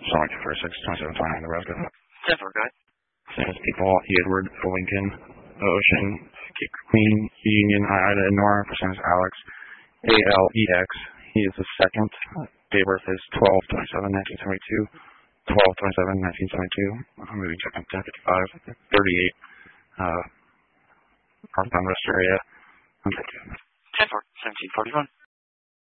Sorry, 246, 2729 Nebraska. 10-4, go ahead. Says people, E. Edward, Lincoln, Ocean, Queen, Union, Ida, Nora, percentage Alex, ALEX. He is the second. Date of birth is 12/27/1972. 12/27/1972. Moving check on 1055, 38. Northbound rest area. 10-4, 1741.